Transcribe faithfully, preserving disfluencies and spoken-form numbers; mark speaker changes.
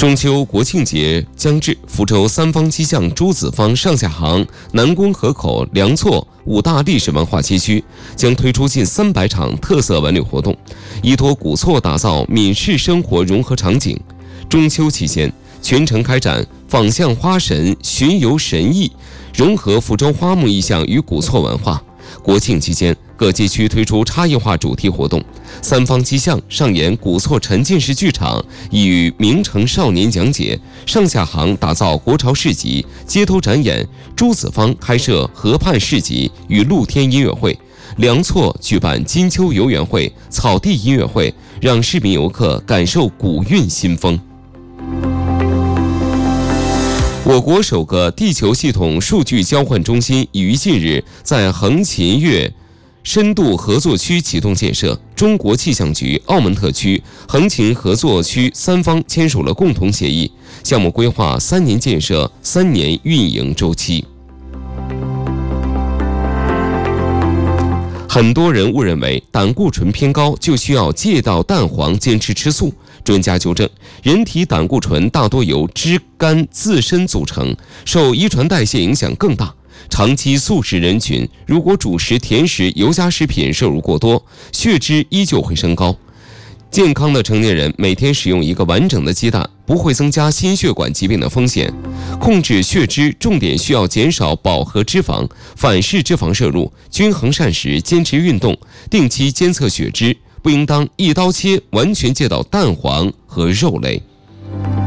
Speaker 1: 中秋国庆节将至，福州三坊七巷朱子坊上下杭、南宫河口、梁厝五大历史文化街区将推出近三百场特色文旅活动，依托古厝打造闽式生活融合场景。中秋期间，全程开展仿象花神、巡游神艺，融合福州花木意象与古厝文化。国庆期间，各街区推出差异化主题活动，三坊七巷上演古厝沉浸式剧场，以与名城少年讲解；上下杭打造国潮市集、街头展演；朱子坊开设河畔市集与露天音乐会；梁厝举办金秋游园会、草地音乐会，让市民游客感受古韵新风。我国首个地球系统数据交换中心已于近日在横琴粤深度合作区启动建设，中国气象局、澳门特区、横琴合作区三方签署了共同协议，项目规划三年建设、三年运营周期。很多人误认为胆固醇偏高就需要戒掉蛋黄，坚持吃素。专家纠正，人体胆固醇大多由脂肝自身组成，受遗传代谢影响更大。长期素食人群如果主食、甜食、油炸食品摄入过多，血脂依旧会升高。健康的成年人每天使用一个完整的鸡蛋，不会增加心血管疾病的风险。控制血脂重点需要减少饱和脂肪、反式脂肪摄入，均衡膳食，坚持运动，定期监测血脂，不应当一刀切，完全戒到蛋黄和肉类。